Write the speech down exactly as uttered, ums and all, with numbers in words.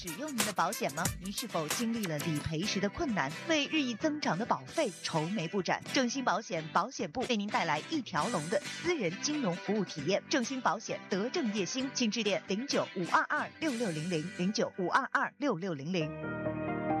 使用您的保险吗？您是否经历了理赔时的困难，为日益增长的保费愁眉不展？正兴保险保险部为您带来一条龙的私人金融服务体验。正兴保险德正叶兴，请致电零九五二二六六零零零九五二二六六零零。